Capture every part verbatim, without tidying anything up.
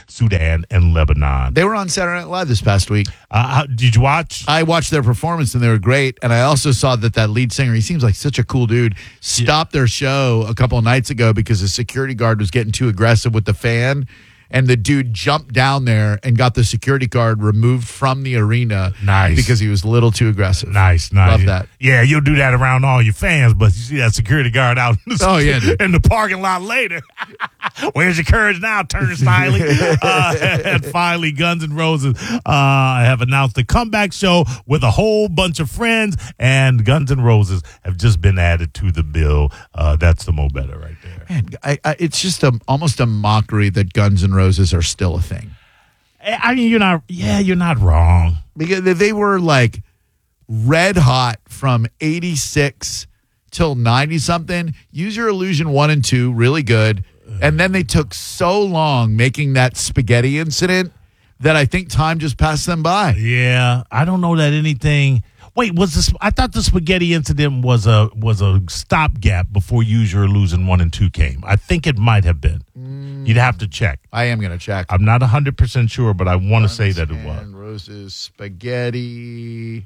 Sudan, and Lebanon. They were on Saturday Night Live this past week. Uh, how, did you watch? I watched their performance, and they were great. And I also saw that that lead singer, he seems like such a cool dude, stopped their show a couple of nights ago because the security guard was getting too aggressive with the fan. And the dude jumped down there and got the security guard removed from the arena. Nice. Because he was a little too aggressive. Nice, nice. Love that. Yeah, you'll do that around all your fans, but you see that security guard out in the, oh, yeah, dude. in the parking lot later. Where's your courage now, Turnstile? uh, and finally, Guns N' Roses uh, have announced a comeback show with a whole bunch of friends, and Guns N' Roses have just been added to the bill. Uh, that's the Mo Better right there. Man, I, I, it's just a, almost a mockery that Guns N' Roses are still a thing. I mean, you're not, yeah, you're not wrong. Because they were like red hot from eighty-six till ninety-something. Use Your Illusion one and two, really good. And then they took so long making that spaghetti incident that I think time just passed them by. Yeah, I don't know that anything. Wait, was this? I thought the spaghetti incident was a was a stopgap before Use Your Illusion one and two came. I think it might have been. Mm. You'd have to check. I am going to check. I'm not one hundred percent sure, but I want to say that it was. Roses spaghetti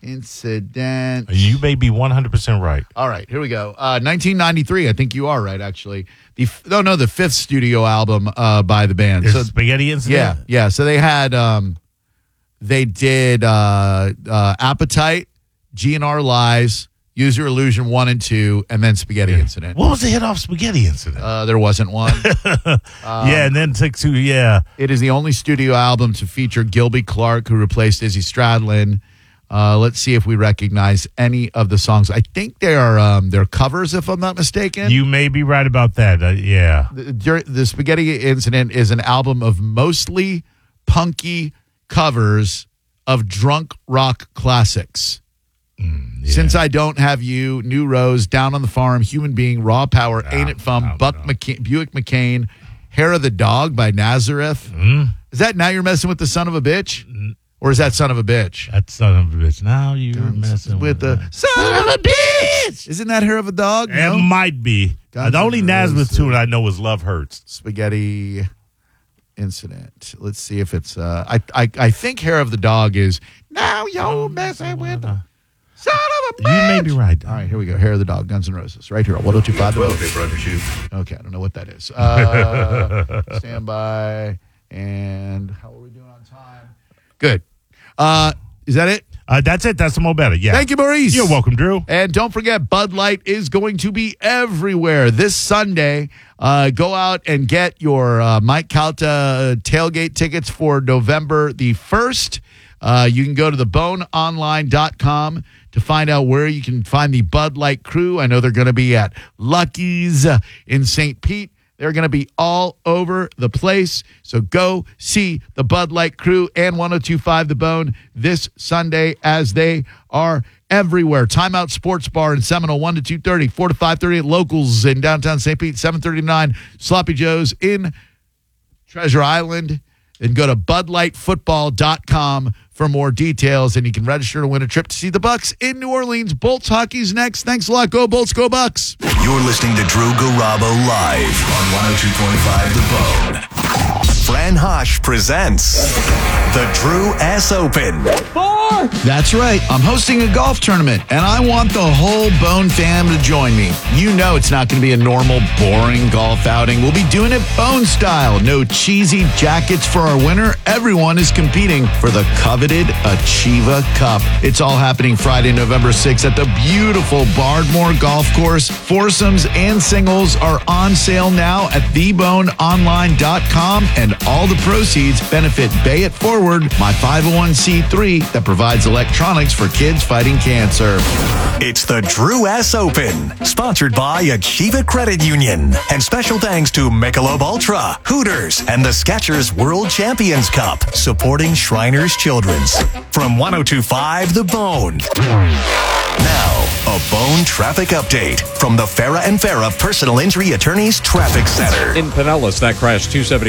incident. You may be one hundred percent right. All right, here we go. Uh, nineteen ninety-three. I think you are right, actually. The no, no, the fifth studio album uh, by the band. Is so, Spaghetti Incident? Yeah, yeah. So they had, um, they did uh, uh, Appetite, G N R Lies, Use Your Illusion one and two, and then Spaghetti yeah. Incident. What was the hit off Spaghetti Incident? Uh, there wasn't one. um, yeah, and then took two. Yeah, it is the only studio album to feature Gilby Clarke, who replaced Izzy Stradlin. Uh, let's see if we recognize any of the songs. I think they are um, they're covers, if I'm not mistaken. You may be right about that. Uh, yeah. The, the Spaghetti Incident is an album of mostly punky covers of drunk rock classics. Mm, yeah. Since I Don't Have You, New Rose, Down on the Farm, Human Being, Raw Power, no, Ain't It Fun, no, Buck no. McC- Buick McCain, Hair of the Dog by Nazareth. Mm. Is that Now You're Messing with the Son of a Bitch? Or is that Son of a Bitch? That son of a bitch. Now you're messing with, with the that. Son of a Bitch. Isn't that Hair of a Dog? It No? might be. Guns the only N' Nazareth Roses. tune I know is Love Hurts. Spaghetti Incident. Let's see if it's. Uh, I, I I think Hair of the Dog is Now You're Messing with the Son of a Bitch. You may be right. All right, here we go. Hair of the Dog, Guns N' Roses, right here on one oh two point five The Boat. They broke your shoe. Okay, I don't know what that is. Uh, stand by. And how are we doing on time? Good. Uh, is that it? Uh, that's it. That's the Mo Better. Yeah. Thank you, Maurice. You're welcome, Drew. And don't forget, Bud Light is going to be everywhere this Sunday. Uh, go out and get your uh, Mike Calta tailgate tickets for November the first. Uh, you can go to the bone online dot com to find out where you can find the Bud Light crew. I know they're going to be at Lucky's in Saint Pete. They're going to be all over the place. So go see the Bud Light crew and one oh two point five The Bone this Sunday as they are everywhere. Timeout Sports Bar in Seminole, one to two thirty, four to five thirty at Locals in downtown Saint Pete, seven thirty to nine. Sloppy Joe's in Treasure Island. And go to bud light football dot com for more details, and you can register to win a trip to see the Bucks in New Orleans. Bolts hockey's next. Thanks a lot. Go Bolts, go Bucks. You're listening to Drew Garabo live on one oh two point five The Bone. Fran Hosh presents the Drew S. Open. Four. That's right. I'm hosting a golf tournament, and I want the whole Bone fam to join me. You know it's not going to be a normal, boring golf outing. We'll be doing it Bone style. No cheesy jackets for our winner. Everyone is competing for the coveted Achieva Cup. It's all happening Friday, November sixth at the beautiful Bardmore Golf Course. Foursomes and singles are on sale now at the bone online dot com, and all the proceeds benefit Bay It Forward, my five oh one c three that provides electronics for kids fighting cancer. It's the Drew S. Open, sponsored by Achieva Credit Union. And special thanks to Michelob Ultra, Hooters, and the Skechers World Champions Cup, supporting Shriners Children's. From one oh two point five The Bone. Now, a Bone traffic update from the Farah and Farah Personal Injury Attorneys Traffic Center. In Pinellas, that crash two seventy-five south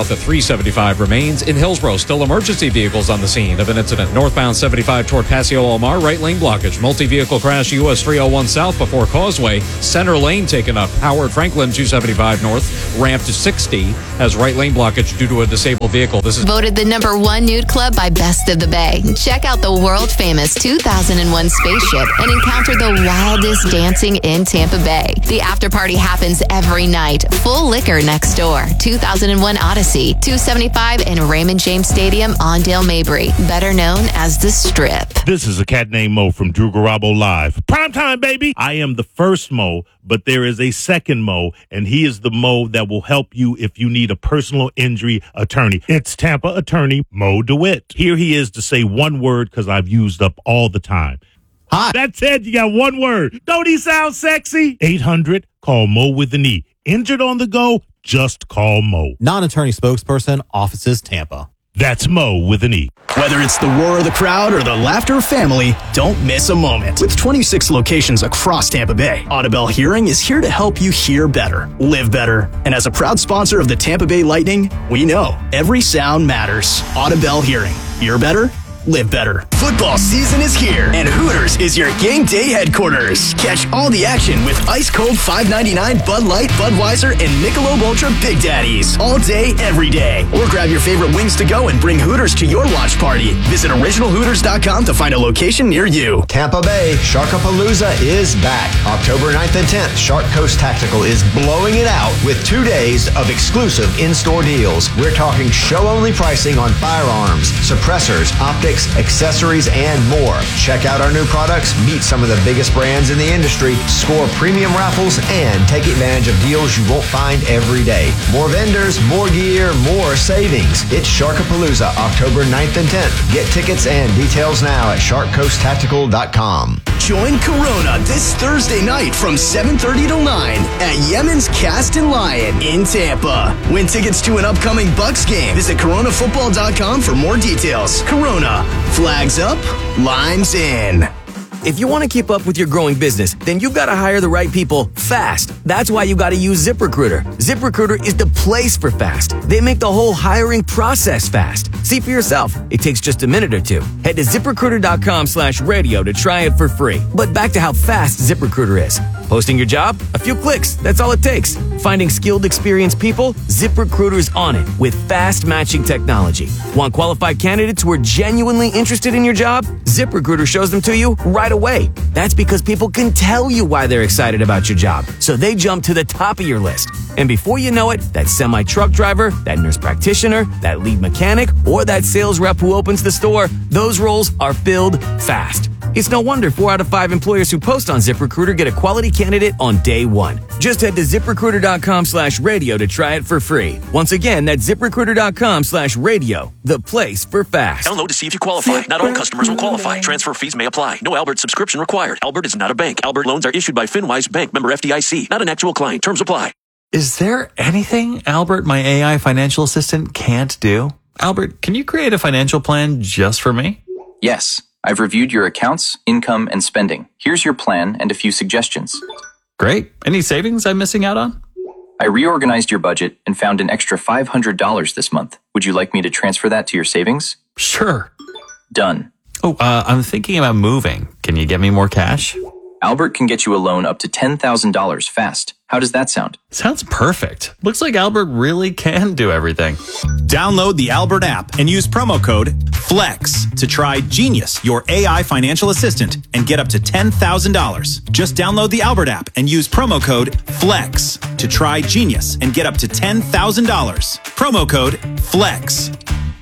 north of three seventy-five remains. In Hillsborough, still emergency vehicles on the scene of an incident. Northbound seventy-five toward Paseo Almar, right lane blockage. Multi-vehicle crash U S three oh one south before Causeway. Center lane taken up. Howard Franklin two seventy-five north, ramp to sixty has right lane blockage due to a disabled vehicle. This is voted the number one nude club by Best of the Bay. Check out the world-famous two thousand one spaceship and encounter the wildest dancing in Tampa Bay. The after party happens every night. Full liquor next door. two thousand one Odyssey, two seventy-five in Raymond James Stadium on Dale Mabry, better known as The Strip. This is a cat named Mo from Drew Garabo Live. Prime time, baby. I am the first Mo, but there is a second Mo, and he is the Mo that will help you if you need a personal injury attorney. It's Tampa attorney Mo DeWitt. Here he is to say one word because I've used up all the time. Hi. That's it. You got one word. Don't he sound sexy? eight hundred, call Mo with an E. Injured on the go? Just call Mo. Non-attorney spokesperson, Offices Tampa. That's Mo with an E. Whether it's the roar of the crowd or the laughter of family, don't miss a moment. With twenty-six locations across Tampa Bay, Audibel Hearing is here to help you hear better, live better. And as a proud sponsor of the Tampa Bay Lightning, we know every sound matters. Audibel Hearing. Hear better, live better. Football season is here, and Hooters is your game day headquarters. Catch all the action with ice-cold five ninety-nine Bud Light, Budweiser, and Michelob Ultra Big Daddies. All day, every day. Or grab your favorite wings to go and bring Hooters to your watch party. Visit original hooters dot com to find a location near you. Tampa Bay Sharkapalooza is back. October ninth and tenth, Shark Coast Tactical is blowing it out with two days of exclusive in-store deals. We're talking show-only pricing on firearms, suppressors, optics, accessories, and more. Check out our new products, meet some of the biggest brands in the industry, score premium raffles, and take advantage of deals you won't find every day. More vendors, more gear, more savings. It's Sharkapalooza, October ninth and tenth. Get tickets and details now at shark coast tactical dot com. Join Corona this Thursday night from seven thirty to nine at Yemen's Cast and Lion in Tampa. Win tickets to an upcoming Bucks game. Visit corona football dot com for more details. Corona. Flags up, lines in. If you want to keep up with your growing business, then you've got to hire the right people fast. That's why you got to use ZipRecruiter. ZipRecruiter is the place for fast. They make the whole hiring process fast. See for yourself. It takes just a minute or two. Head to ziprecruiter dot com slash radio to try it for free. But back to how fast ZipRecruiter is. Posting your job? A few clicks. That's all it takes. Finding skilled, experienced people? ZipRecruiter's on it with fast matching technology. Want qualified candidates who are genuinely interested in your job? ZipRecruiter shows them to you right away. That's because people can tell you why they're excited about your job. So they jump to the top of your list. And before you know it, that semi-truck driver, that nurse practitioner, that lead mechanic, or that sales rep who opens the store, those roles are filled fast. It's no wonder four out of five employers who post on ZipRecruiter get a quality candidate on day one. Just head to ziprecruiter dot com slash radio to try it for free. Once again, that's ziprecruiter dot com slash radio, the place for fast. Download to see if you qualify. Not all customers will qualify. Transfer fees may apply. No Albert subscription required. Albert is not a bank. Albert loans are issued by FinWise Bank, member F D I C. Not an actual client. Terms apply. Is there anything Albert, my A I financial assistant, can't do? Albert, can you create a financial plan just for me? Yes. I've reviewed your accounts, income, and spending. Here's your plan and a few suggestions. Great. Any savings I'm missing out on? I reorganized your budget and found an extra five hundred dollars this month. Would you like me to transfer that to your savings? Sure. Done. Oh, uh, I'm thinking about moving. Can you get me more cash? Albert can get you a loan up to ten thousand dollars fast. How does that sound? Sounds perfect. Looks like Albert really can do everything. Download the Albert app and use promo code FLEX to try Genius, your A I financial assistant, and get up to ten thousand dollars. Just download the Albert app and use promo code FLEX to try Genius and get up to ten thousand dollars. Promo code FLEX.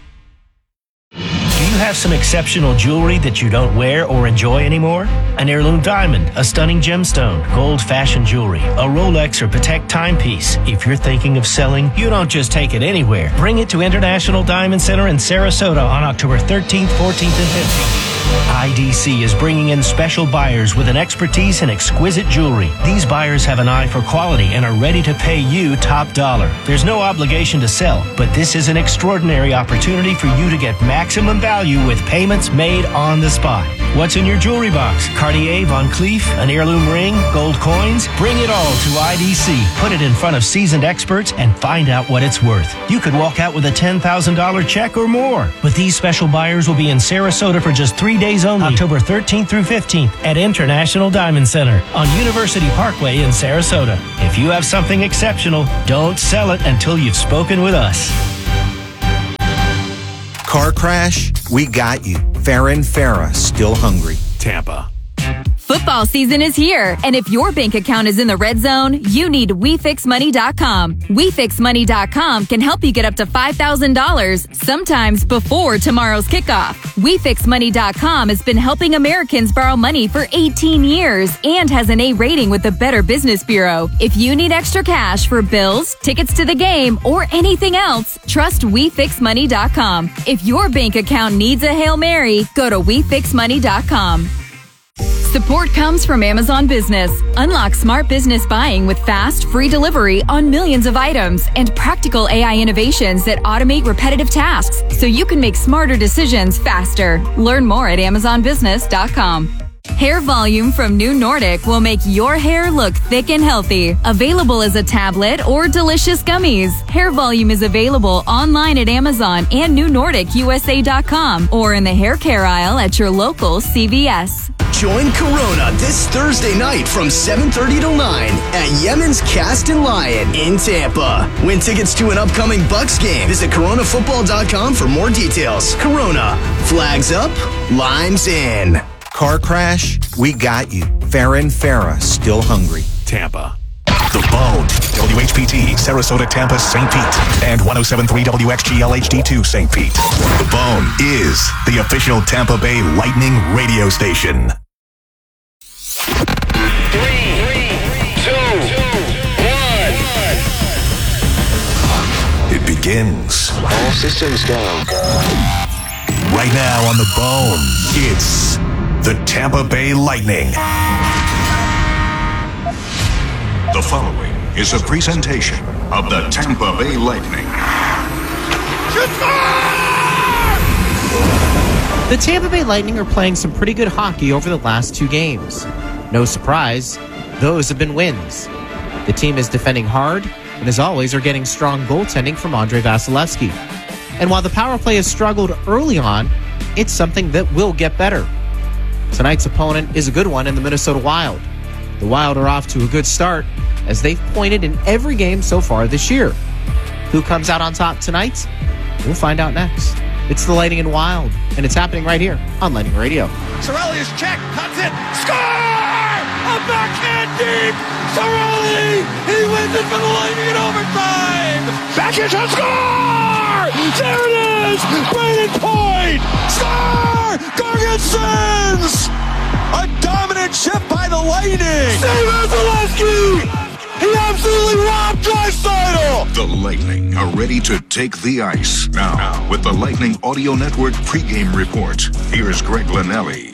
Do you have some exceptional jewelry that you don't wear or enjoy anymore? An heirloom diamond, a stunning gemstone, gold-fashioned jewelry, a Rolex or Patek timepiece. If you're thinking of selling, you don't just take it anywhere. Bring it to International Diamond Center in Sarasota on October thirteenth, fourteenth, and fifteenth. I D C is bringing in special buyers with an expertise in exquisite jewelry. These buyers have an eye for quality and are ready to pay you top dollar. There's no obligation to sell, but this is an extraordinary opportunity for you to get maximum value value with payments made on the spot. What's in your jewelry box? Cartier, Von Cleef, an heirloom ring, gold coins? Bring it all to I D C. Put it in front of seasoned experts and find out what it's worth. You could walk out with a ten thousand dollars check or more. But these special buyers will be in Sarasota for just three days only, October thirteenth through fifteenth at International Diamond Center on University Parkway in Sarasota. If you have something exceptional, don't sell it until you've spoken with us. Car crash? We got you. Farron Farah, still hungry. Tampa. Football season is here, and if your bank account is in the red zone, you need We Fix Money dot com. We Fix Money dot com can help you get up to five thousand dollars, sometimes before tomorrow's kickoff. We Fix Money dot com has been helping Americans borrow money for eighteen years and has an A rating with the Better Business Bureau. If you need extra cash for bills, tickets to the game, or anything else, trust We Fix Money dot com. If your bank account needs a Hail Mary, go to We Fix Money dot com. Support comes from Amazon Business. Unlock smart business buying with fast, free delivery on millions of items and practical A I innovations that automate repetitive tasks so you can make smarter decisions faster. Learn more at Amazon Business dot com. Hair Volume from New Nordic will make your hair look thick and healthy. Available as a tablet or delicious gummies. Hair Volume is available online at Amazon and New Nordic U S A dot com or in the hair care aisle at your local C V S. Join Corona this Thursday night from seven thirty to nine at Yemen's Cast and Lion in Tampa. Win tickets to an upcoming Bucks game. Visit Corona Football dot com for more details. Corona, flags up, limes in. Car crash? We got you. Farron Farah, still hungry. Tampa. The Bone, W H P T, Sarasota, Tampa, Saint Pete, and one oh seven point three W X G L H D two, Saint Pete. The Bone is the official Tampa Bay Lightning radio station. It begins. All systems go. Right now on The Bone, it's the Tampa Bay Lightning. The following is a presentation of the Tampa Bay Lightning. The Tampa Bay Lightning are playing some pretty good hockey over the last two games. No surprise, those have been wins. The team is defending hard, and as always, are getting strong goaltending from Andrei Vasilevsky. And while the power play has struggled early on, it's something that will get better. Tonight's opponent is a good one in the Minnesota Wild. The Wild are off to a good start, as they've pointed in every game so far this year. Who comes out on top tonight? We'll find out next. It's the Lightning and Wild, and it's happening right here on Lightning Radio. Cirelli is checked, cuts it, score! A backhand deep! Cirelli! He wins it for the Lightning in overtime! Backhand shot, score! There it is! Brayden Point! Score! Gorgensons! A dominant shift by the Lightning! Save Vasilevsky! He absolutely robbed Draisaitl! The Lightning are ready to take the ice. Now, with the Lightning Audio Network pregame report, here's Greg Linnelli.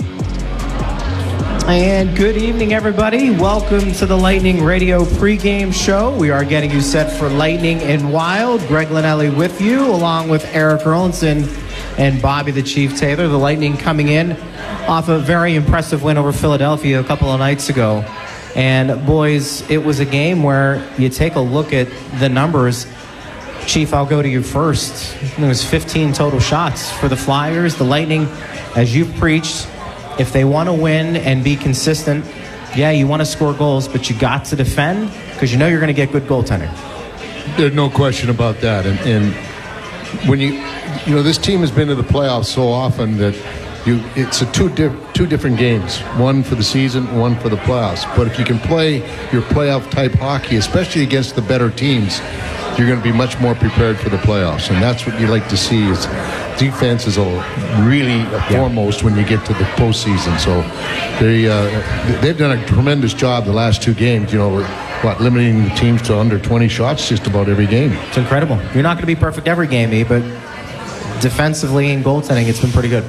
And good evening, everybody. Welcome to the Lightning Radio pregame show. We are getting you set for Lightning and Wild. Greg Linnelli with you, along with Eric Erlinson and Bobby the Chief Taylor. The Lightning coming in off a very impressive win over Philadelphia a couple of nights ago. And boys, it was a game where you take a look at the numbers. Chief, I'll go to you first. It was fifteen total shots for the Flyers. The Lightning, as you've preached, if they want to win and be consistent, yeah, you want to score goals, but you got to defend because you know you're going to get good goaltending. There's no question about that. And, and when you, you know, this team has been to the playoffs so often that You, it's a two di- two different games, one for the season, one for the playoffs. But if you can play your playoff type hockey, especially against the better teams, you're going to be much more prepared for the playoffs. And that's what you like to see is defense is all really yeah. foremost when you get to the postseason. So they uh, they've done a tremendous job the last two games. You know, what limiting the teams to under twenty shots just about every game. It's incredible. You're not going to be perfect every game, E, but defensively and goaltending, it's been pretty good.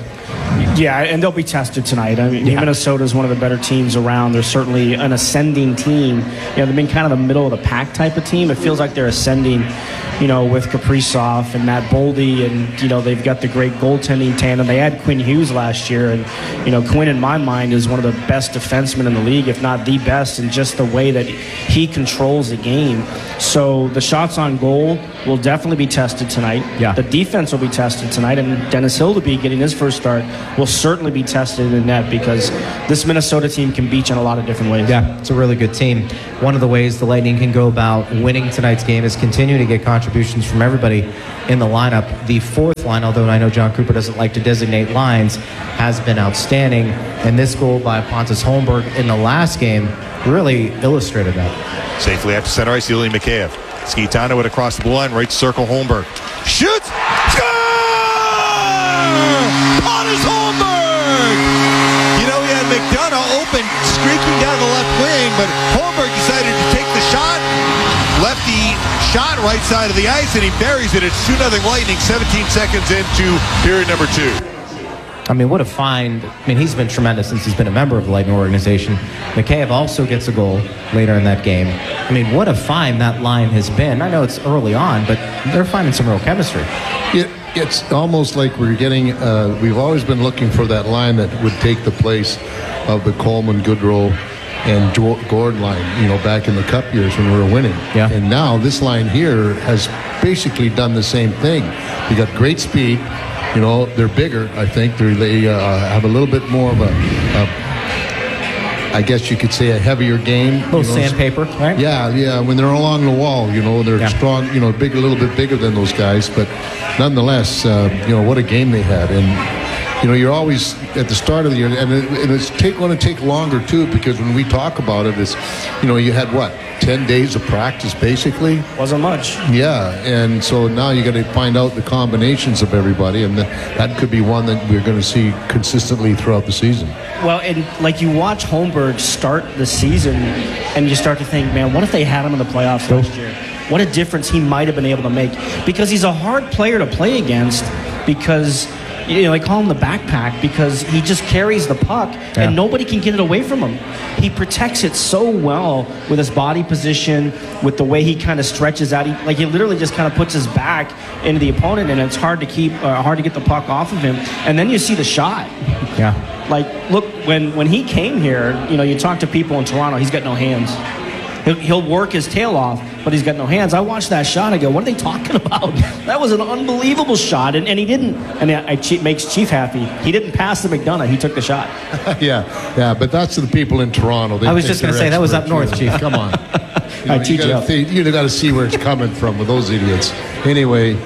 Yeah, and they'll be tested tonight. I mean, yeah. Minnesota is one of the better teams around. They're certainly an ascending team. You know, they've been kind of the middle of the pack type of team. It feels like they're ascending, you know, with Kaprizov and Matt Boldy, and, you know, they've got the great goaltending tandem. They had Quinn Hughes last year, and, you know, Quinn, in my mind, is one of the best defensemen in the league, if not the best, in just the way that he controls the game. So the shots on goal will definitely be tested tonight. Yeah. The defense will be tested tonight, and Dennis Hildeby getting his first start will certainly be tested in the net, because this Minnesota team can beat you in a lot of different ways. Yeah, it's a really good team. One of the ways the Lightning can go about winning tonight's game is continue to get contributions from everybody in the lineup. The fourth line, although I know John Cooper doesn't like to designate lines, has been outstanding, and this goal by Pontus Holmberg in the last game really illustrated that. Safely after center ice, Ilya Mikheyev. Skitano it across the blue line, right circle, Holmberg. Shoots! Score! Pontus Holmberg! You know, he had McDonough open, streaking down the left wing, but Holmberg decided to take the shot. Lefty shot right side of the ice, and he buries it. It's two nothing Lightning, seventeen seconds into period number two. I mean, what a find. I mean, he's been tremendous since he's been a member of the Lightning organization. Mikheyev also gets a goal later in that game. I mean, what a find that line has been. I know it's early on, but they're finding some real chemistry. It, it's almost like we're getting, uh, we've always been looking for that line that would take the place of the Coleman, Goodrow, and Gord line, you know, back in the Cup years when we were winning. Yeah. And now this line here has basically done the same thing. You got great speed. You know, they're bigger, I think. They're, they uh, have a little bit more of a, a, I guess you could say, a heavier game. A little you know, sandpaper, right? Yeah, yeah. When they're along the wall, you know, they're yeah. strong, you know, big, a little bit bigger than those guys. But nonetheless, uh, you know, what a game they had. And, you know, you're always at the start of the year, and, it, and it's take, going to take longer, too, because when we talk about it, it's, you know, you had what? ten days of practice, basically. Wasn't much. Yeah, and so now you got to find out the combinations of everybody, and the, that could be one that we're going to see consistently throughout the season. Well, and like you watch Holmberg start the season, and you start to think, man, what if they had him in the playoffs last year? What a difference he might have been able to make. Because he's a hard player to play against, because, you know, they call him the backpack, because he just carries the puck, yeah. and nobody can get it away from him. He protects it so well with his body position, with the way he kind of stretches out. He, like he literally just kind of puts his back into the opponent, and it's hard to keep, uh, hard to get the puck off of him. And then you see the shot. Yeah. Like, look, when when he came here, you know, you talk to people in Toronto, he's got no hands. He'll, he'll work his tail off, but he's got no hands. I watched that shot. I go, what are they talking about? That was an unbelievable shot, and, and he didn't. And it, it makes Chief happy. He didn't pass to McDonough. He took the shot. yeah, yeah, but that's the people in Toronto. They I was just going to say, that was up north, Chief. Come on. You know, you gotta think, you got to see where it's coming from with those idiots. Anyway,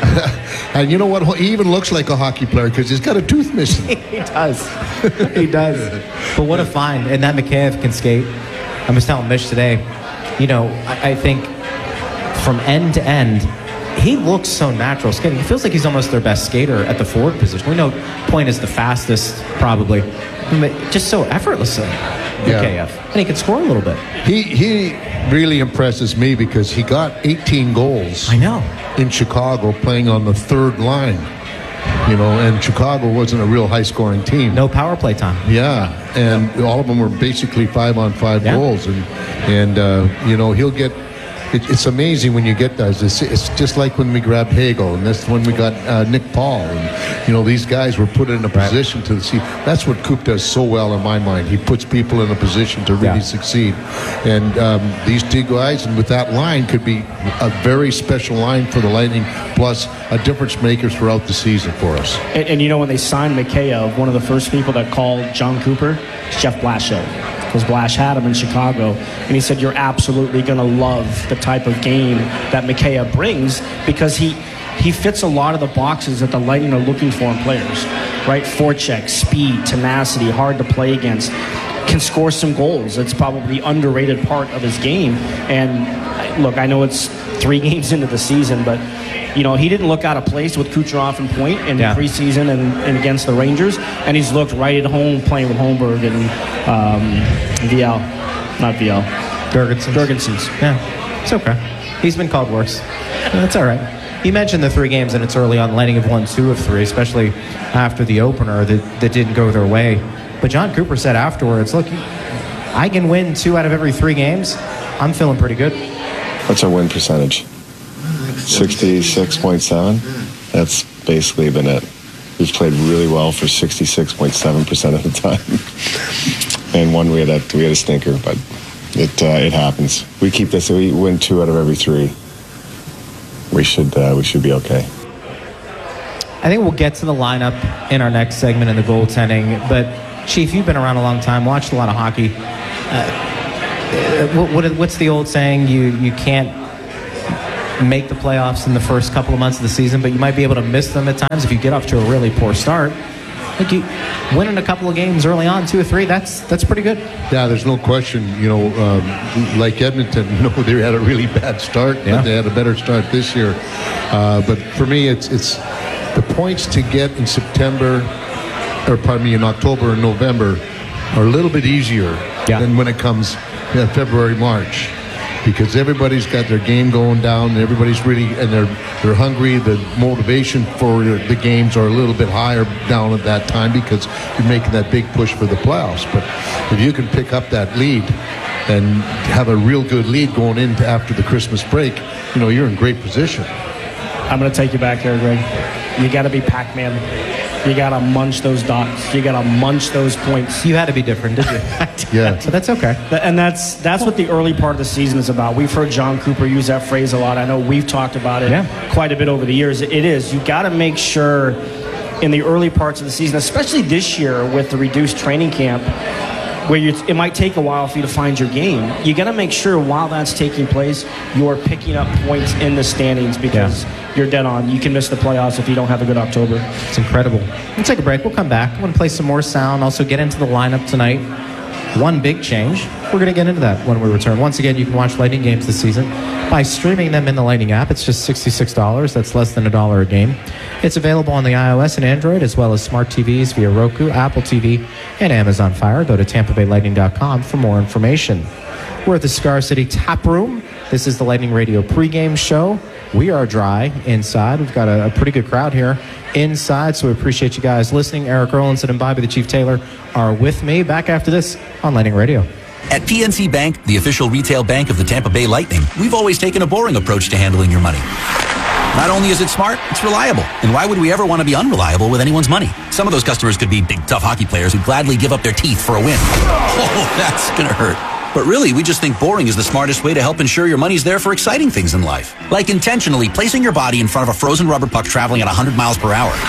and you know what? He even looks like a hockey player because he's got a tooth missing. He does. He does. But what a find. And that Mikheyev can skate. I was telling Mish today, you know, I, I think from end to end, he looks so natural skating. He feels like he's almost their best skater at the forward position. We know Point is the fastest, probably, but just so effortlessly, Yeah. Mikheyev. And he can score a little bit. He he really impresses me because he got eighteen goals. I know. In Chicago, playing on the third line. You know, and Chicago wasn't a real high-scoring team. No power play time. Yeah, and all of them were basically five-on-five Yeah. goals, and and uh, you know he'll get. It, it's amazing when you get those. It's, it's just like when we grabbed Hagel, and that's when we got uh, Nick Paul, and you know these guys were put in a position to see. That's what Coop does so well in my mind. He puts people in a position to really Yeah. succeed, and um, these two guys, and with that line, could be a very special line for the Lightning, plus a difference maker throughout the season for us. And, and you know, when they signed Mikheyev, one of the first people that called John Cooper, Jeff Blashill, because Blash had him in Chicago, and he said, you're absolutely going to love the type of game that Mikheyev brings, because he he fits a lot of the boxes that the Lightning are looking for in players, right? Forecheck, speed, tenacity, hard to play against, can score some goals. It's probably the underrated part of his game. And look, I know it's three games into the season, but you know, he didn't look out of place with Kucherov and Point in Yeah. the preseason and, and against the Rangers, and he's looked right at home playing with Holmberg and um, V L, not V L, Gergensen. Gergensen's. Yeah, it's okay. He's been called worse. That's all right. You mentioned the three games, and it's early on. Lightning have won two of three, especially after the opener that, that didn't go their way. But John Cooper said afterwards, look, I can win two out of every three games. I'm feeling pretty good. What's our win percentage? sixty-six point seven. That's basically been it. We've played really well for sixty-six point seven percent of the time. And one we had a, we had a stinker, but it uh, it happens. We keep this, we win two out of every three. We should uh, we should be okay. I think we'll get to the lineup in our next segment in the goaltending. But Chief, you've been around a long time, watched a lot of hockey. Uh, what, what, what's the old saying? You you can't make the playoffs in the first couple of months of the season, but you might be able to miss them at times if you get off to a really poor start. Like you winning a couple of games early on, two or three, that's that's pretty good. Yeah, there's no question. You know, um, like Edmonton, you know, they had a really bad start, Yeah. but they had a better start this year. Uh, but for me, it's it's the points to get in September, or pardon me, in October and November, are a little bit easier than when it comes uh, February, March. Because everybody's got their game going down, and everybody's really, and they're they're hungry. The motivation for the games are a little bit higher down at that time because you're making that big push for the playoffs. But if you can pick up that lead and have a real good lead going into after the Christmas break, you know, you're in great position. I'm going to take you back there, Greg. You got to be Pac-Man. You got to munch those dots. You got to munch those points. You had to be different, did you? Yeah. So that's okay. And that's that's what the early part of the season is about. We've heard John Cooper use that phrase a lot. I know we've talked about it Yeah. quite a bit over the years. It is. You got to make sure in the early parts of the season, especially this year with the reduced training camp, where you, it might take a while for you to find your game. You got to make sure while that's taking place, you're picking up points in the standings because you're dead on. You can miss the playoffs if you don't have a good October. It's incredible. We'll take a break. We'll come back. I want to play some more sound. Also get into the lineup tonight. One big change. We're going to get into that when we return. Once again, you can watch Lightning games this season by streaming them in the Lightning app. It's just sixty-six dollars. That's less than a dollar a game. It's available on the iOS and Android, as well as smart T Vs via Roku, Apple T V, and Amazon Fire. Go to tampa bay lightning dot com for more information. We're at the Cigar City Tap Room. This is the Lightning Radio pregame show. We are dry inside. We've got a, a pretty good crowd here inside, so we appreciate you guys listening. Eric Erlinson and Bobby the Chief Taylor are with me. Back after this on Lightning Radio. At P N C Bank, the official retail bank of the Tampa Bay Lightning, we've always taken a boring approach to handling your money. Not only is it smart, it's reliable. And why would we ever want to be unreliable with anyone's money? Some of those customers could be big, tough hockey players who'd gladly give up their teeth for a win. Oh, that's gonna hurt. But really, we just think boring is the smartest way to help ensure your money's there for exciting things in life. Like intentionally placing your body in front of a frozen rubber puck traveling at one hundred miles per hour.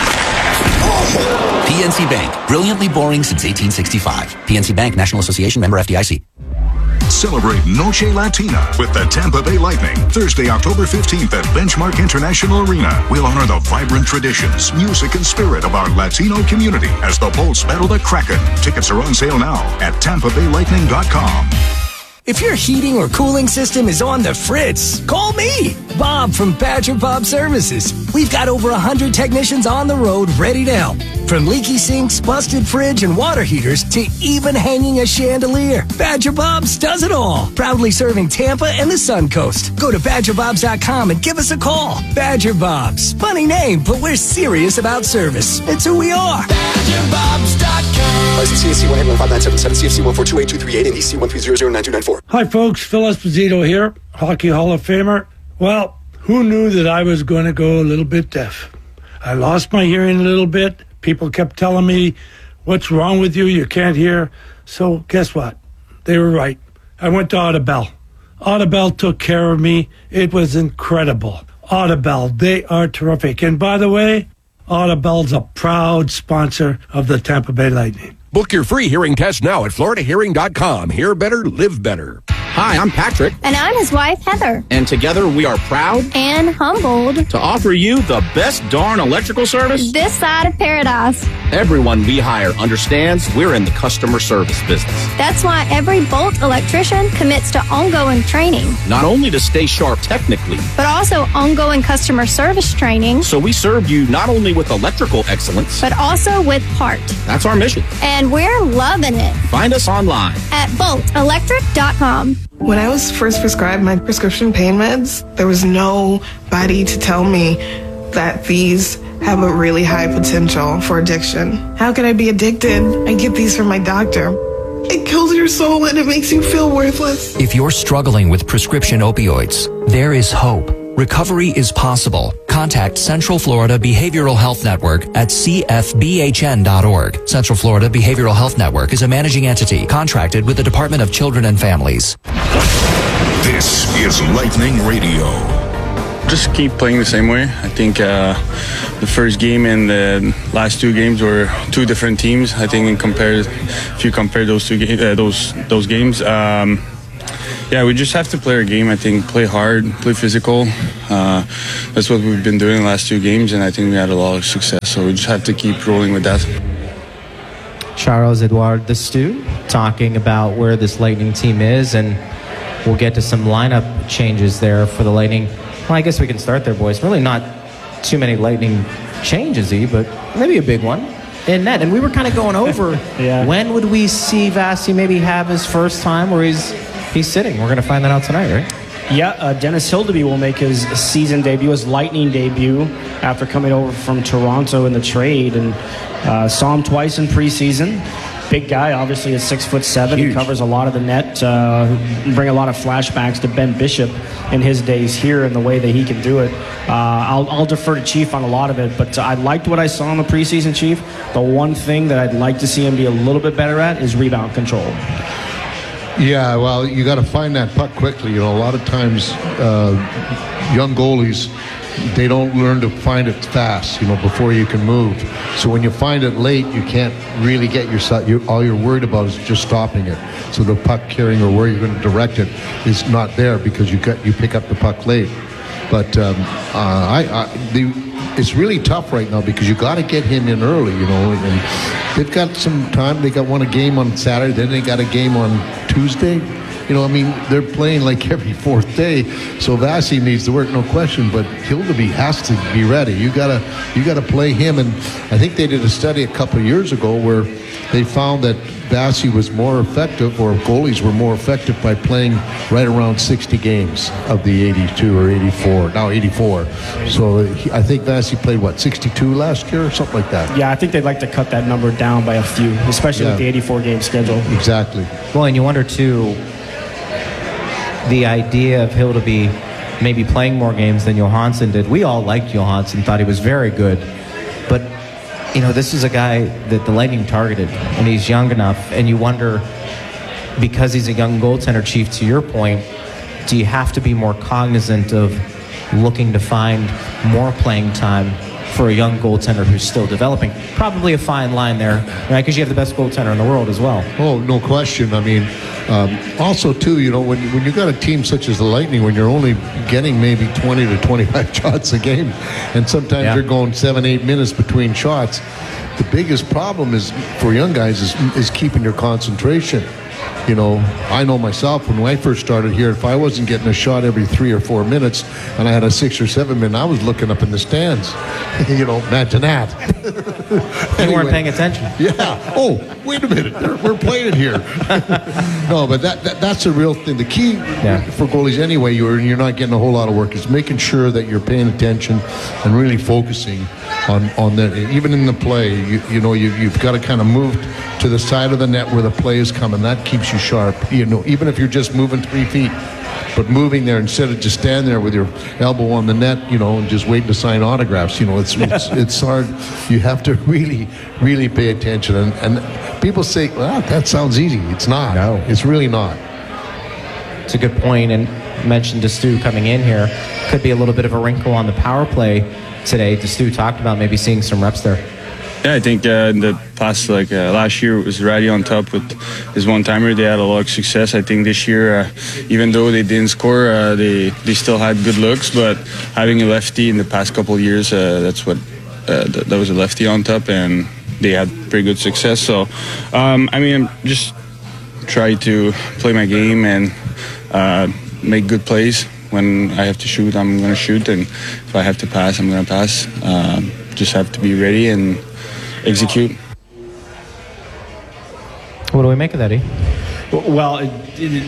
P N C Bank. Brilliantly boring since eighteen sixty-five. P N C Bank, National Association, member F D I C. Celebrate Noche Latina with the Tampa Bay Lightning. Thursday, October fifteenth at Benchmark International Arena. We'll honor the vibrant traditions, music, and spirit of our Latino community as the Bolts battle the Kraken. Tickets are on sale now at tampa bay lightning dot com. If your heating or cooling system is on the fritz, call me, Bob from Badger Bob Services. We've got over one hundred technicians on the road ready to help. From leaky sinks, busted fridge, and water heaters to even hanging a chandelier, Badger Bob's does it all. Proudly serving Tampa and the Sun Coast. Go to badger bobs dot com and give us a call. Badger Bob's. Funny name, but we're serious about service. It's who we are. badger bobs dot com. License C S C one eight one five nine seven seven, C F C one four two eight two three eight, and E C one three zero zero nine two nine four. Hi, folks. Phil Esposito here, Hockey Hall of Famer. Well, who knew that I was going to go a little bit deaf? I lost my hearing a little bit. People kept telling me, what's wrong with you? You can't hear. So guess what? They were right. I went to Audibel. Audibel took care of me. It was incredible. Audibel, they are terrific. And by the way, Audibel's a proud sponsor of the Tampa Bay Lightning. Book your free hearing test now at florida hearing dot com. Hear better, live better. Hi, I'm Patrick. And I'm his wife, Heather. And together we are proud and humbled to offer you the best darn electrical service this side of paradise. Everyone we hire understands we're in the customer service business. That's why every Bolt electrician commits to ongoing training. Not only to stay sharp technically, but also ongoing customer service training. So we serve you not only with electrical excellence, but also with heart. That's our mission. And we're loving it. Find us online at bolt electric dot com. When I was first prescribed my prescription pain meds, there was nobody to tell me that these have a really high potential for addiction. How could I be addicted? I get these from my doctor. It kills your soul and it makes you feel worthless. If you're struggling with prescription opioids, there is hope. Recovery is possible. Contact Central Florida Behavioral Health Network at c f b h n dot org. Central Florida Behavioral Health Network is a managing entity contracted with the Department of Children and Families. This is Lightning Radio. Just keep playing the same way. I think uh, the first game and the last two games were two different teams. I think in compared, if you compare those two games, uh, those those games, um, yeah, we just have to play our game. I think play hard, play physical. Uh, that's what we've been doing the last two games, and I think we had a lot of success. So we just have to keep rolling with that. Charles-Edouard Destoux talking about where this Lightning team is, and we'll get to some lineup changes there for the Lightning. Well, I guess we can start there, boys. Really not too many Lightning changes, E, but maybe a big one in net. And we were kind of going over yeah. when would we see Vasi maybe have his first time where he's he's sitting. We're going to find that out tonight, right? Yeah, uh, Dennis Hildeby will make his season debut, his Lightning debut, after coming over from Toronto in the trade, and uh, saw him twice in preseason. Big guy, obviously is six foot seven. Huge. He covers a lot of the net. Uh, bring a lot of flashbacks to Ben Bishop in his days here and the way that he can do it. Uh, I'll, I'll defer to Chief on a lot of it, but I liked what I saw in the preseason, Chief. The one thing that I'd like to see him be a little bit better at is rebound control. Yeah, well, you got to find that puck quickly. You know, a lot of times uh, young goalies, they don't learn to find it fast, you know, before you can move. So when you find it late, you can't really get your, you all you're worried about is just stopping it. So the puck carrying or where you're going to direct it is not there because you got you pick up the puck late. But um, uh, I, I the, it's really tough right now because you got to get him in early, you know. And they've got some time. They got one a game on Saturday, then they got a game on Tuesday. You know, I mean, they're playing like every fourth day, so Vasi needs to work, no question. But Hildeby has to be ready. You gotta, you gotta play him. And I think they did a study a couple of years ago where they found that Vasi was more effective, or goalies were more effective by playing right around sixty games of the eighty-two or eighty-four. Now eighty-four. So he, I think Vasi played what sixty-two last year or something like that. Yeah, I think they'd like to cut that number down by a few, especially yeah. with the eighty-four game schedule. Exactly. Well, and you wonder too, the idea of Hildeby maybe playing more games than Johansson did. We all liked Johansson, thought he was very good. But, you know, this is a guy that the Lightning targeted, and he's young enough. And you wonder, because he's a young goaltender, Chief, to your point, do you have to be more cognizant of looking to find more playing time for a young goaltender who's still developing? Probably a fine line there, right? Because you have the best goaltender in the world as well. Oh, no question. I mean, um, also, too, you know, when, when you got a team such as the Lightning, when you're only getting maybe twenty to twenty-five shots a game, and sometimes yeah. you're going seven, eight minutes between shots, the biggest problem is for young guys is, is keeping your concentration. You know, I know myself, when I first started here, if I wasn't getting a shot every three or four minutes and I had a six or seven minute, I was looking up in the stands. You know, imagine that. You weren't paying attention. Yeah. Oh, wait a minute. We're playing here. No, but that, that that's the real thing. The key yeah. for goalies anyway, you're, you're not getting a whole lot of work, is making sure that you're paying attention and really focusing on, on that. Even in the play, you, you know, you, you've got to kind of move to the side of the net where the play is coming. That keeps you sharp, you know, even if you're just moving three feet, but moving there instead of just stand there with your elbow on the net, you know, and just waiting to sign autographs. You know, it's it's, it's hard. You have to really, really pay attention. And, and people say, well, that sounds easy. It's not. No. It's really not. It's a good point. And you mentioned Destoux coming in here. Could be a little bit of a wrinkle on the power play today. Destoux talked about maybe seeing some reps there. Yeah, I think uh, in the past, like uh, last year, it was Ratty on top with his one-timer. They had a lot of success. I think this year, uh, even though they didn't score, uh, they they still had good looks. But having a lefty in the past couple of years, uh, that's what uh, th- that was a lefty on top, and they had pretty good success. So, um, I mean, I'm just try to play my game and uh, make good plays. When I have to shoot, I'm going to shoot, and if I have to pass, I'm going to pass. Uh, just have to be ready and execute. What do we make of that, E? Well, it, it,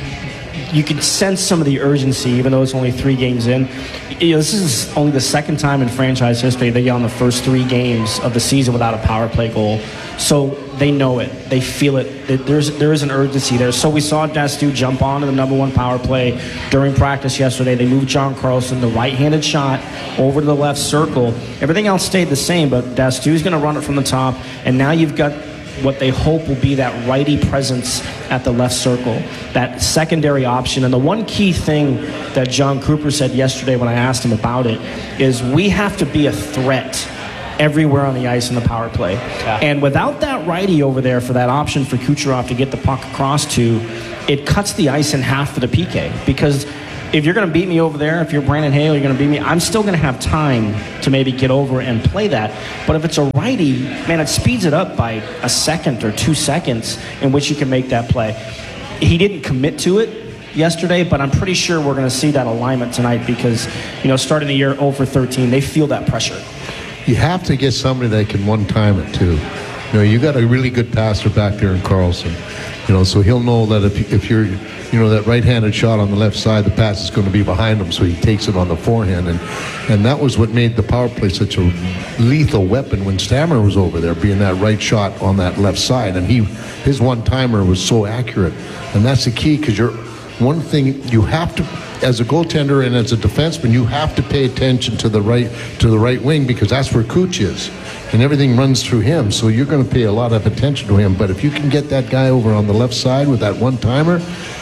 you can sense some of the urgency, even though it's only three games in. You know, this is only the second time in franchise history they get on the first three games of the season without a power play goal. So they know it. They feel it. There's there is an urgency there. So we saw Dastu jump onto the number one power play during practice yesterday. They moved John Carlson, the right-handed shot, over to the left circle. Everything else stayed the same, but Dastu's going to run it from the top, and now you've got what they hope will be that righty presence at the left circle, that secondary option. And the one key thing that John Cooper said yesterday when I asked him about it is we have to be a threat everywhere on the ice in the power play. Yeah. And without that righty over there for that option for Kucherov to get the puck across to, it cuts the ice in half for the P K. Because if you're going to beat me over there, if you're Brandon Hale, you're going to beat me, I'm still going to have time to maybe get over and play that. But if it's a righty, man, it speeds it up by a second or two seconds in which you can make that play. He didn't commit to it yesterday, but I'm pretty sure we're going to see that alignment tonight because, you know, starting the year oh for thirteen, they feel that pressure. You have to get somebody that can one-time it, too. You know, you got a really good passer back there in Carlson. You know, so he'll know that if, if you're, you know, that right-handed shot on the left side, the pass is going to be behind him, so he takes it on the forehand. And and that was what made the power play such a lethal weapon when Stammer was over there, being that right shot on that left side. And he his one-timer was so accurate. And that's the key, because you're one thing you have to, as a goaltender and as a defenseman, you have to pay attention to the right to the right wing, because that's where Cooch is. And everything runs through him, so you're going to pay a lot of attention to him. But if you can get that guy over on the left side with that one-timer,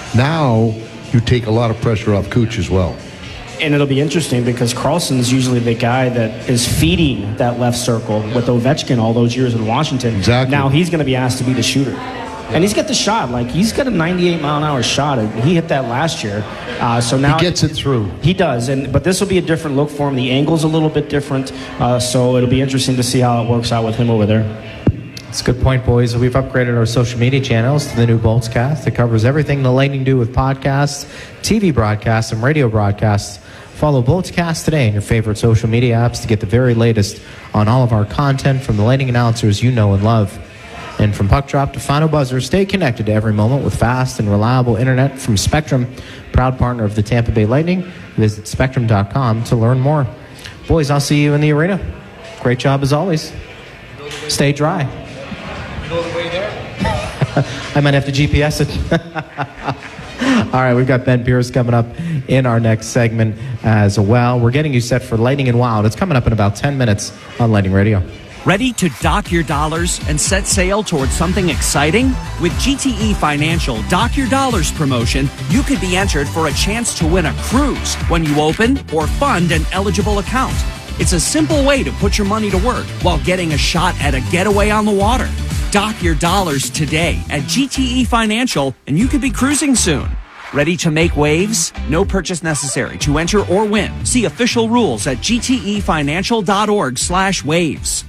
now you take a lot of pressure off Cooch as well. And it'll be interesting because Carlson's usually the guy that is feeding that left circle with Ovechkin all those years in Washington. Exactly. Now he's going to be asked to be the shooter. And he's got the shot. Like, he's got a ninety-eight mile an hour shot. He hit that last year. Uh, so now he gets it through. He does. And but this will be a different look for him. The angle's a little bit different. Uh, so it'll be interesting to see how it works out with him over there. That's a good point, boys. We've upgraded our social media channels to the new Boltscast. It covers everything the Lightning do with podcasts, T V broadcasts, and radio broadcasts. Follow Boltscast today in your favorite social media apps to get the very latest on all of our content from the Lightning announcers you know and love. And from puck drop to final buzzer, stay connected to every moment with fast and reliable internet from Spectrum, proud partner of the Tampa Bay Lightning. Visit spectrum dot com to learn more. Boys, I'll see you in the arena. Great job as always. Stay dry. You know the way there? I might have to G P S it. All right, we've got Ben Pierce coming up in our next segment as well. We're getting you set for Lightning and Wild. It's coming up in about ten minutes on Lightning Radio. Ready to dock your dollars and set sail towards something exciting? With G T E Financial Dock Your Dollars promotion, you could be entered for a chance to win a cruise when you open or fund an eligible account. It's a simple way to put your money to work while getting a shot at a getaway on the water. Dock your dollars today at G T E Financial and you could be cruising soon. Ready to make waves? No purchase necessary to enter or win. See official rules at gtefinancial.org slash waves.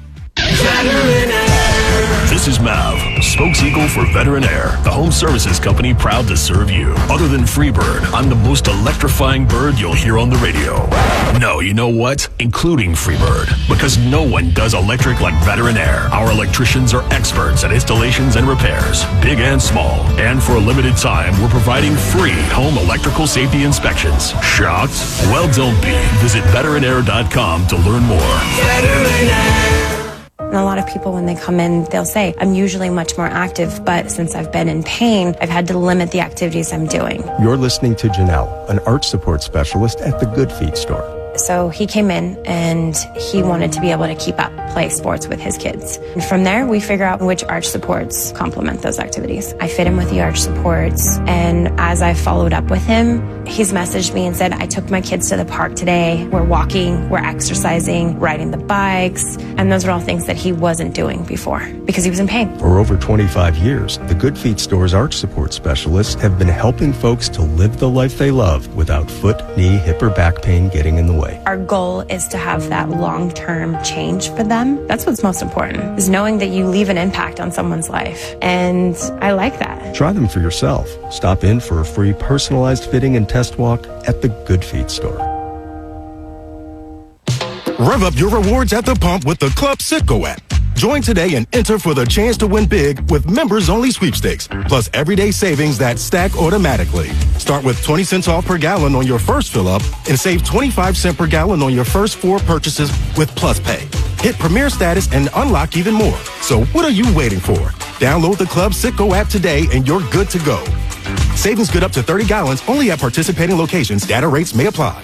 This is Mav, spokes eagle for Veteran Air, the home services company proud to serve you. Other than Freebird, I'm the most electrifying bird you'll hear on the radio. No, you know what? Including Freebird. Because no one does electric like Veteran Air. Our electricians are experts at installations and repairs, big and small. And for a limited time, we're providing free home electrical safety inspections. Shocked? Well, don't be. Visit veteran air dot com to learn more. Veteran Air. And a lot of people, when they come in, they'll say, I'm usually much more active, but since I've been in pain, I've had to limit the activities I'm doing. You're listening to Janelle, an arch support specialist at the Good Feet store. So he came in and he wanted to be able to keep up, play sports with his kids. And from there, we figure out which arch supports complement those activities. I fit him with the arch supports. And as I followed up with him, he's messaged me and said, I took my kids to the park today. We're walking, we're exercising, riding the bikes. And those are all things that he wasn't doing before because he was in pain. For over twenty-five years, the Good Feet store's arch support specialists have been helping folks to live the life they love without foot, knee, hip, or back pain getting in the way. Our goal is to have that long-term change for them. That's what's most important, is knowing that you leave an impact on someone's life. And I like that. Try them for yourself. Stop in for a free personalized fitting and test walk at the Good Feet store. Rev up your rewards at the pump with the Club Citgo app. Join today and enter for the chance to win big with members-only sweepstakes, plus everyday savings that stack automatically. Start with twenty cents off per gallon on your first fill-up and save twenty-five cents per gallon on your first four purchases with Plus Pay. Hit Premier status and unlock even more. So what are you waiting for? Download the Club Citgo app today and you're good to go. Savings good up to thirty gallons only at participating locations. Data rates may apply.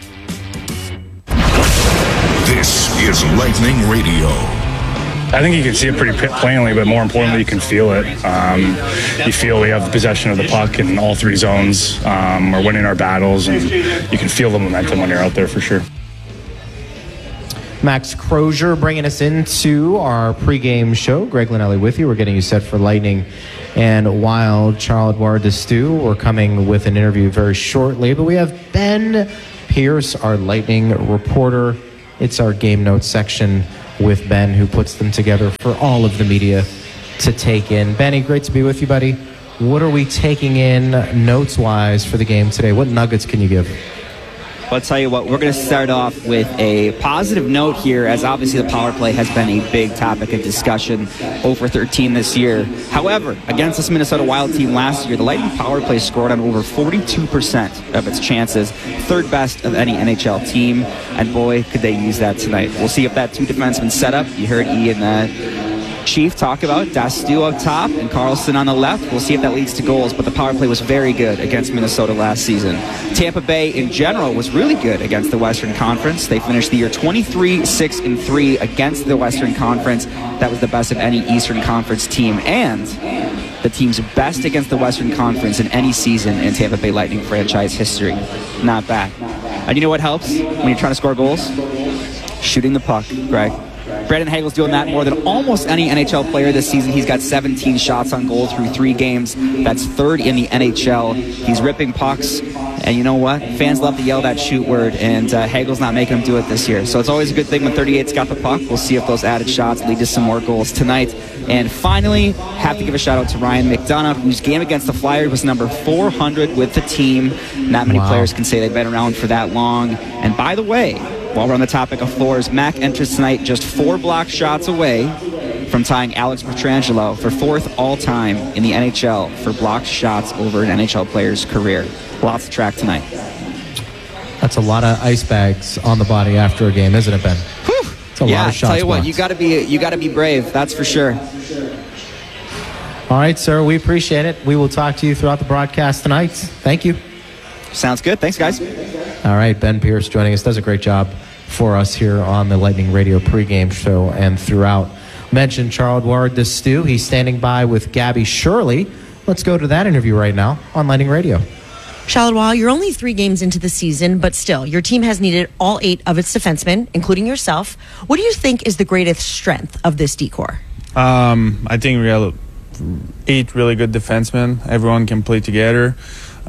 This is Lightning Radio. I think you can see it pretty plainly, but more importantly, you can feel it. Um, you feel we have the possession of the puck in all three zones. Um, we're winning our battles, and you can feel the momentum when you're out there for sure. Max Crozier bringing us into our pregame show. Greg Linelli with you. We're getting you set for Lightning and Wild. Charles-Edouard Destoux. We're coming with an interview very shortly, but we have Ben Pierce, our Lightning reporter. It's our game notes section with Ben, who puts them together for all of the media to take in. Benny, great to be with you, buddy. What are we taking in notes-wise for the game today? What nuggets can you give? Well, I'll tell you what, we're going to start off with a positive note here, as obviously the power play has been a big topic of discussion over thirteen this year. However, against this Minnesota Wild team last year, the Lightning power play scored on over forty-two percent of its chances, third best of any N H L team, and boy, could they use that tonight. We'll see if that two defenseman setup, you heard Ian uh, Chief talk about Destoux up top and Carlson on the left. We'll see if that leads to goals, but the power play was very good against Minnesota last season. Tampa Bay in general was really good against the Western Conference. They finished the year twenty-three six and three against the Western Conference. That was the best of any Eastern Conference team, and the team's best against the Western Conference in any season in Tampa Bay Lightning franchise history. Not bad. And you know what helps when you're trying to score goals? Shooting the puck, Greg. Brandon Hagel's doing that more than almost any N H L player this season. He's got seventeen shots on goal through three games. That's third in the N H L. He's ripping pucks. And you know what? Fans love to yell that shoot word, and uh, Hagel's not making them do it this year. So it's always a good thing when thirty-eight's got the puck. We'll see if those added shots lead to some more goals tonight. And finally, have to give a shout out to Ryan McDonough, whose game against the Flyers was number four hundred with the team. Not many wow. players can say they've been around for that long. And by the way, while we're on the topic of floors, Mac enters tonight just four block shots away from tying Alex Pietrangelo for fourth all-time in the N H L for blocked shots over an N H L player's career. Lots to track tonight. That's a lot of ice bags on the body after a game, isn't it, Ben? Whew. It's a yeah, lot of shots tell you what, blocked. you got to be you got to be brave. That's for sure. All right, sir. We appreciate it. We will talk to you throughout the broadcast tonight. Thank you. Sounds good. Thanks, guys. All right, Ben Pierce joining us. Does a great job for us here on the Lightning Radio pregame show and throughout. Mentioned Charles-Edouard Destoux. He's standing by with Gabby Shirley. Let's go to that interview right now on Lightning Radio. Charles-Edouard, you're only three games into the season, but still, your team has needed all eight of its defensemen, including yourself. What do you think is the greatest strength of this D-core? Um, I think we have eight really good defensemen. Everyone can play together.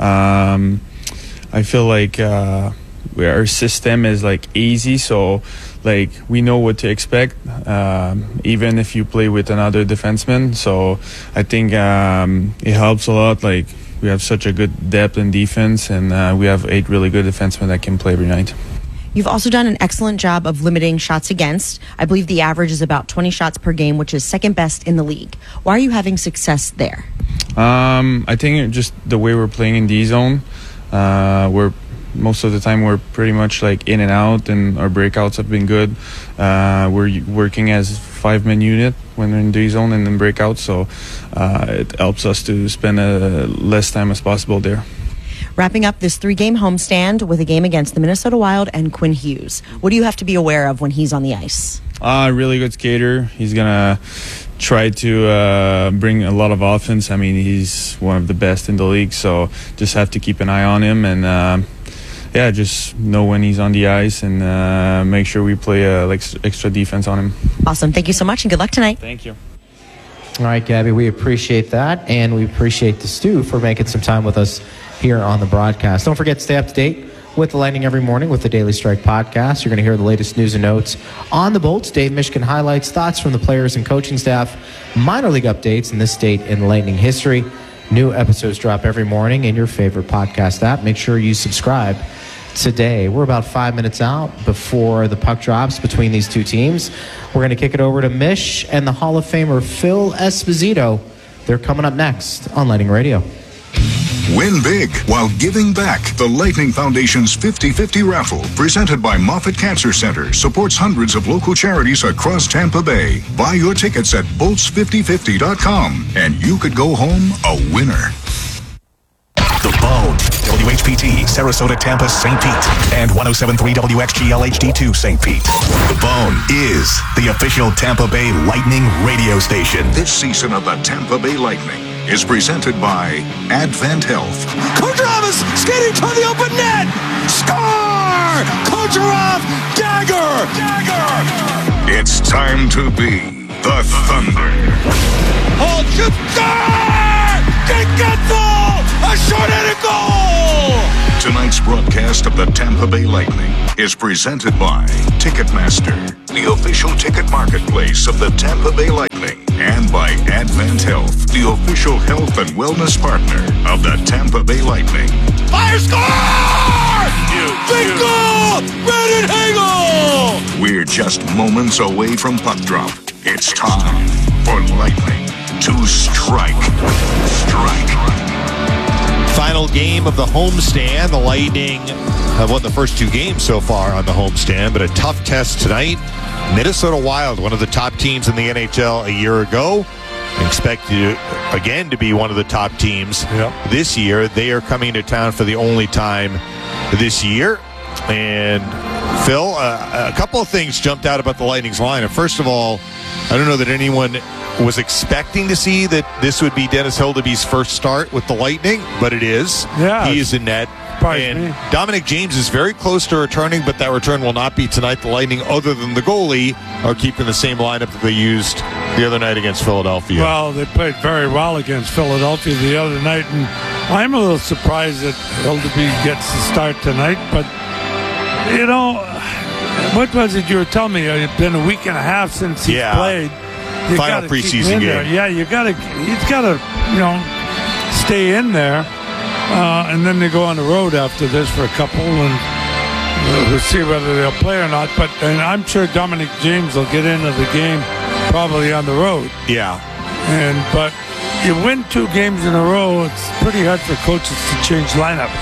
Um, I feel like uh, our system is like easy, so like we know what to expect, um, even if you play with another defenseman. So I think um, it helps a lot. Like we have such a good depth in defense, and uh, we have eight really good defensemen that can play every night. You've also done an excellent job of limiting shots against. I believe the average is about twenty shots per game, which is second best in the league. Why are you having success there? Um, I think just the way we're playing in D-zone. Uh, we're most of the time we're pretty much like in and out, and our breakouts have been good. Uh, we're working as five-man unit when we're in D-zone and then breakouts, so uh, it helps us to spend uh, less time as possible there. Wrapping up this three-game homestand with a game against the Minnesota Wild and Quinn Hughes. What do you have to be aware of when he's on the ice? Uh, really good skater. He's gonna try to uh, bring a lot of offense. I mean, he's one of the best in the league, so just have to keep an eye on him and uh, yeah, just know when he's on the ice and uh, make sure we play uh, like extra defense on him. Awesome. Thank you so much and good luck tonight. Thank you. All right, Gabby, we appreciate that, and we appreciate the Stu for making some time with us here on the broadcast. Don't forget to stay up to date with the Lightning every morning with the Daily Strike podcast. You're going to hear the latest news and notes on the Bolts, Dave Michigan highlights, thoughts from the players and coaching staff, minor league updates in this state in Lightning history. New episodes drop every morning in your favorite podcast app. Make sure you subscribe today. We're about five minutes out before the puck drops between these two teams. We're going to kick it over to Mish and the Hall of Famer Phil Esposito. They're coming up next on Lightning Radio. Win big while giving back. The Lightning Foundation's fifty fifty raffle, presented by Moffitt Cancer Center, supports hundreds of local charities across Tampa Bay. Buy your tickets at bolts fifty fifty dot com, and you could go home a winner. The Bone, W H P T, Sarasota, Tampa, Saint Pete, and one oh seven point three W X G L H D two, Saint Pete. The Bone is the official Tampa Bay Lightning radio station. This season of the Tampa Bay Lightning is presented by Advent Health. Kucherov is skating toward the open net! Score! Kucherov, dagger! Dagger! It's time to be the Thunder. Hold, shoot, score! Gingetzel! A short-handed goal! Tonight's broadcast of the Tampa Bay Lightning is presented by Ticketmaster, the official ticket marketplace of the Tampa Bay Lightning, and by Advent Health, the official health and wellness partner of the Tampa Bay Lightning. Fire score! Big goal! Brandon Hagel! We're just moments away from puck drop. It's time for Lightning to strike. Strike. Final game of the homestand. The Lightning have won the first two games so far on the homestand, but a tough test tonight. Minnesota Wild, one of the top teams in the N H L a year ago, expected again to be one of the top teams yep. this year. They are coming to town for the only time this year. And Phil, uh, a couple of things jumped out about the Lightning's lineup. First of all, I don't know that anyone was expecting to see that this would be Dennis Hildeby's first start with the Lightning, but it is. Yeah. He is in net. And me. Dominic James is very close to returning, but that return will not be tonight. The Lightning, other than the goalie, are keeping the same lineup that they used the other night against Philadelphia. Well, they played very well against Philadelphia the other night, and I'm a little surprised that Hildeby gets the start tonight, but, you know, what was it you were telling me? It's been a week and a half since he yeah. played. You Final preseason game. There. Yeah, you got to, he's got to, you know, stay in there. Uh, and then they go on the road after this for a couple, and we'll see whether they'll play or not. But and I'm sure Dominic James will get into the game probably on the road. Yeah. And but you win two games in a row, it's pretty hard for coaches to change lineups.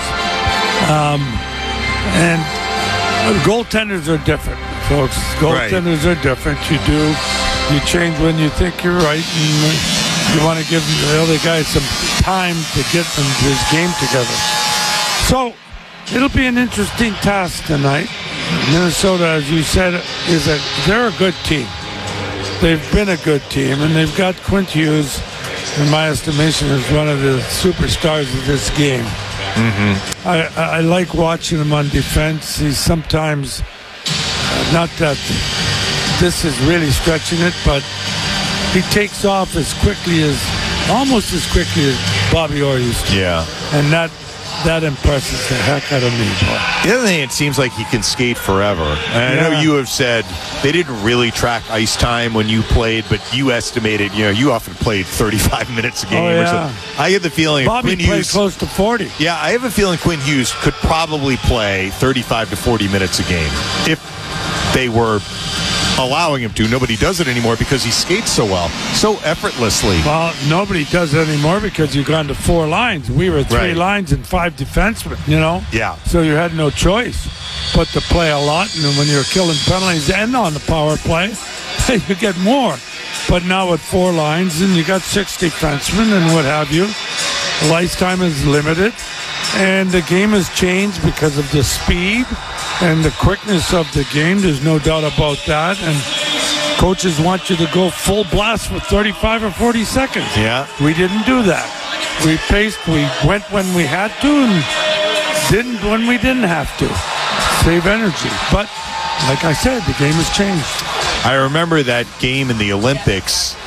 Um, and goaltenders are different, folks. Goaltenders right. are different. You do you change when you think you're right, and you want to give the other guy some time to get them his game together. So it'll be an interesting task tonight. Minnesota, as you said, is a they're a good team. They've been a good team, and they've got Quint Hughes, in my estimation, as one of the superstars of this game. Mm-hmm. I, I like watching him on defense. He's sometimes uh, not that this is really stretching it, but he takes off as quickly as, almost as quickly as Bobby Orr used to. Yeah. And that that impresses the heck out of me, boy. The other thing, it seems like he can skate forever. And I yeah. know you have said they didn't really track ice time when you played, but you estimated, you know, you often played thirty-five minutes a game. Oh, yeah. or so. I get the feeling Bobby Quinn played Hughes, close to forty. Yeah, I have a feeling Quinn Hughes could probably play thirty-five to forty minutes a game if they were allowing him to. Nobody does it anymore because he skates so well, so effortlessly. Well, nobody does it anymore because you've gone to four lines. We were three right. lines and five defensemen, you know? Yeah. So you had no choice but to play a lot, and when you're killing penalties and on the power play, you get more. But now with four lines, and you got six defensemen and what have you, ice time is limited, and the game has changed because of the speed and the quickness of the game. There's no doubt about that. And coaches want you to go full blast for thirty-five or forty seconds. Yeah. We didn't do that. We paced, we went when we had to and didn't when we didn't have to. Save energy. But like I said, the game has changed. I remember that game in the Olympics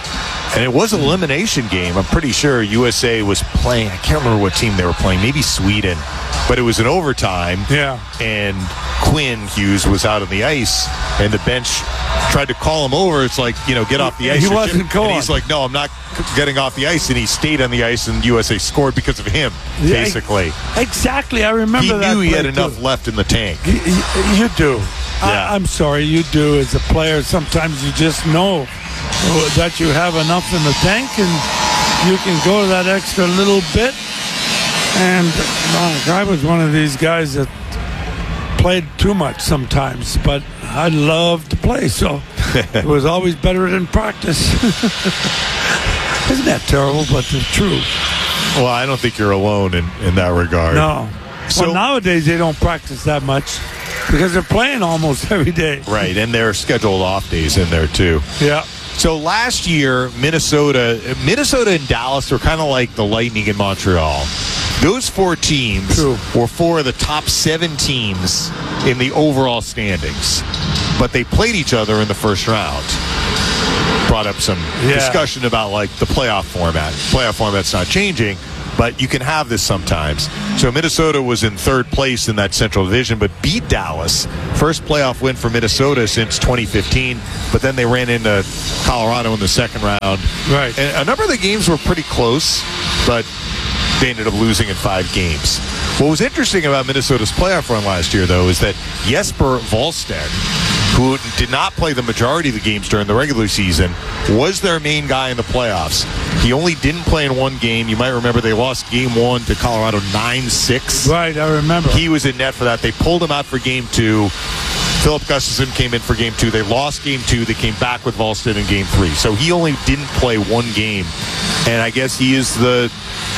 And it was an elimination game. I'm pretty sure U S A was playing. I can't remember what team they were playing. Maybe Sweden. But it was an overtime. Yeah. And Quinn Hughes was out on the ice. And the bench tried to call him over. It's like, you know, get off the ice. He wasn't going. And he's like, no, I'm not getting off the ice. And he stayed on the ice, and U S A scored because of him, Yeah, basically. Exactly. I remember he that. He knew he had too. enough left in the tank. You, you do. Yeah. I, I'm sorry, you do. As a player, sometimes you just know that you have enough in the tank, and you can go that extra little bit. And uh, I was one of these guys that played too much sometimes, but I loved to play, so it was always better than practice. Isn't that terrible, but the truth. Well, I don't think you're alone in, in that regard. No. So, well, nowadays they don't practice that much because they're playing almost every day. Right, and there are scheduled off days in there, too. Yeah. So last year, Minnesota, Minnesota and Dallas were kind of like the Lightning in Montreal. Those four teams True. were four of the top seven teams in the overall standings. But they played each other in the first round. Brought up some Yeah. discussion about like the playoff format. Playoff format's not changing, but you can have this sometimes. So Minnesota was in third place in that Central Division, but beat Dallas. First playoff win for Minnesota since twenty fifteen, but then they ran into Colorado in the second round. Right. And a number of the games were pretty close, but they ended up losing in five games. What was interesting about Minnesota's playoff run last year, though, is that Jesper Wallstedt, who did not play the majority of the games during the regular season, was their main guy in the playoffs. He only didn't play in one game. You might remember they lost game one to Colorado nine six. Right, I remember. He was in net for that. They pulled him out for game two. Philip Gustafson came in for game two. They lost game two. They came back with Wallstedt in game three. So he only didn't play one game. And I guess he is the...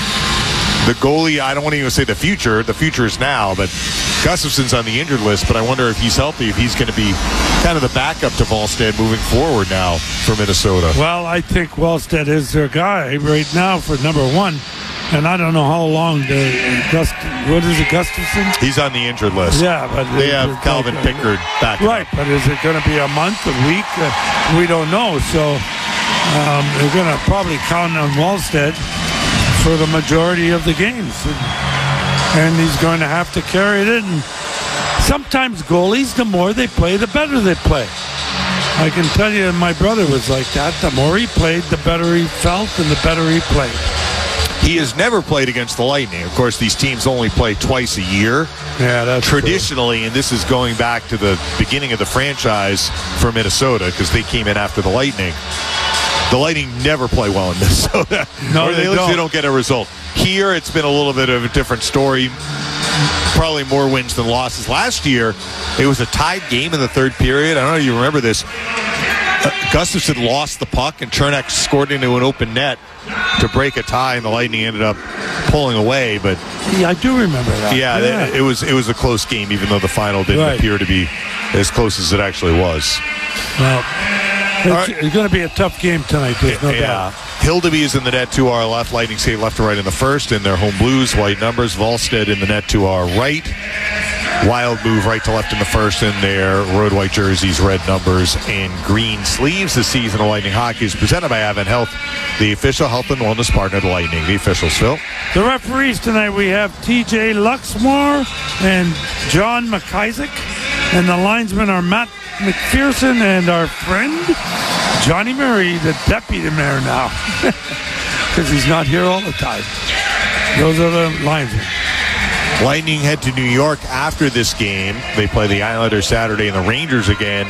The goalie, I don't want to even say the future. The future is now, but Gustafson's on the injured list, but I wonder if he's healthy, if he's going to be kind of the backup to Wallstedt moving forward now for Minnesota. Well, I think Wallstedt is their guy right now for number one. And I don't know how long the Gust, what is it, Gustafson? He's on the injured list. Yeah, but they have Calvin like, Pickard back. Right, but is it going to be a month, a week? Uh, we don't know. So um, they're going to probably count on Wallstedt for the majority of the games. And he's going to have to carry it in. Sometimes goalies, the more they play, the better they play. I can tell you my brother was like that. The more he played, the better he felt and the better he played. He has never played against the Lightning. Of course, these teams only play twice a year. Yeah, that's traditionally, true. And this is going back to the beginning of the franchise for Minnesota because they came in after the Lightning. The Lightning never play well in Minnesota. No, or they, they, at least don't. they don't get a result. Here, it's been a little bit of a different story. Probably more wins than losses. Last year, it was a tied game in the third period. I don't know if you remember this. Uh, Gustafson lost the puck, and Chernak scored into an open net to break a tie, and the Lightning ended up pulling away. But yeah, I do remember that. Yeah, yeah. It, it was it was a close game, even though the final didn't right. appear to be as close as it actually was. Well, it's, right. it's going to be a tough game tonight. There's no yeah. doubt. Hildeby is in the net to our left. Lightning skate left to right in the first, and their home blues, white numbers. Wallstedt in the net to our right. Wild move right to left in the first, and their road white jerseys, red numbers, and green sleeves. The season of Lightning Hockey is presented by Advent Health, the official health and wellness partner of the Lightning. The officials, Phil. The referees tonight, we have T J Luxmore and John McIsaac, and the linesmen are Matt McPherson and our friend Johnny Murray, the deputy mayor now, because he's not here all the time. Those are the linesmen. Lightning head to New York after this game. They play the Islanders Saturday and the Rangers again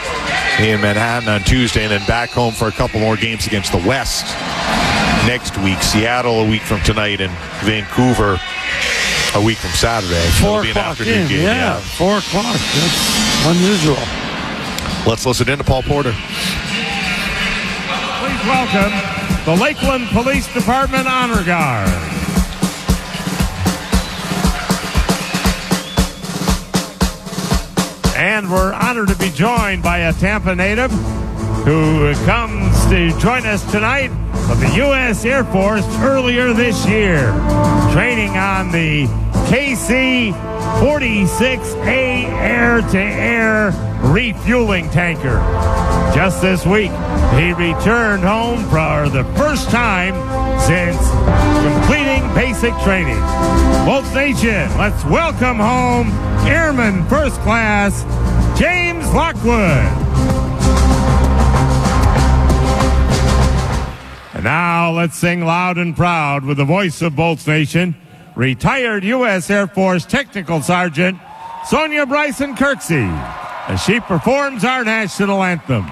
in Manhattan on Tuesday, and then back home for a couple more games against the West next week. Seattle a week from tonight, and Vancouver a week from Saturday. Four It'll be an o'clock afternoon in, game. yeah, Yeah, four o'clock. That's unusual. Let's listen in to Paul Porter. Please welcome the Lakeland Police Department Honor Guard. And we're honored to be joined by a Tampa native who comes to join us tonight of the U S Air Force earlier this year, training on the K C forty-six A air-to-air refueling tanker. Just this week, he returned home for the first time since completing basic training. Bolts Nation, let's welcome home Airman First Class James Lockwood. And now let's sing loud and proud with the voice of Bolts Nation, retired U S Air Force Technical Sergeant Sonia Bryson Kirksey, as she performs our national anthem.